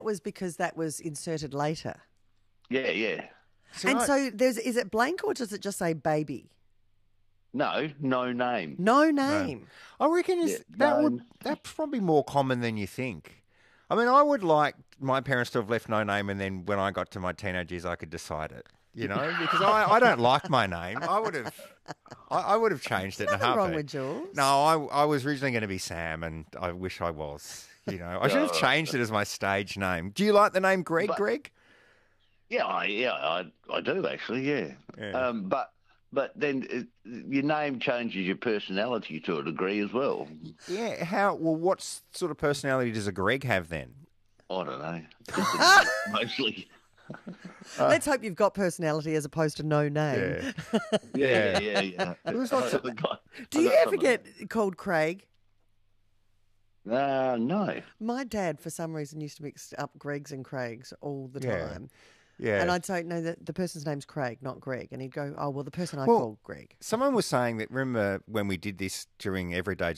was because that was inserted later. Yeah. And so is it blank or does it just say baby? No name. No name. I reckon that's probably more common than you think. I mean, I would like my parents to have left no name, and then when I got to my teenage years, I could decide it. You know, because I don't like my name. I would have changed it in a Nothing heartbeat. wrong with Jules. No, I was originally going to be Sam, and I wish I was. You know, I should have changed it as my stage name. Do you like the name Greg? Greg? Yeah, I do actually. Yeah. But then your name changes your personality to a degree as well. Yeah. How? Well, what sort of personality does a Greg have then? I don't know. Mostly. Let's hope you've got personality as opposed to no name. Yeah. Do you ever get called Craig? No. My dad, for some reason, used to mix up Gregs and Craigs all the time. Yeah. And I'd say, no, the person's name's Craig, not Greg. And he'd go, oh, well, the person I called Greg. Someone was saying that, remember when we did this during Everyday